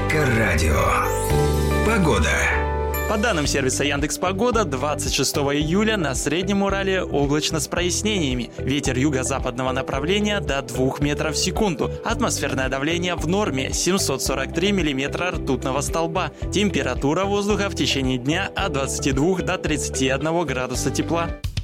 Эльдоррадио. Погода. По данным сервиса Яндекс.Погода, 26 июля на Среднем Урале облачно с прояснениями. Ветер юго-западного направления до 2 метров в секунду. Атмосферное давление в норме 743 миллиметра ртутного столба. Температура воздуха в течение дня от 22 до 31 градуса тепла.